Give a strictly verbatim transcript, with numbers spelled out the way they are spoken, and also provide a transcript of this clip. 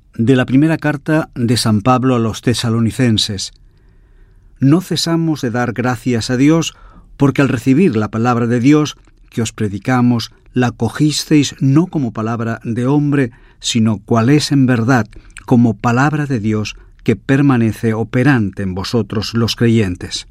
De la primera carta de San Pablo a los tesalonicenses. No cesamos de dar gracias a Dios, porque al recibir la palabra de Dios que os predicamos, la cogisteis no como palabra de hombre, sino cual es en verdad, como palabra de Dios que permanece operante en vosotros los creyentes.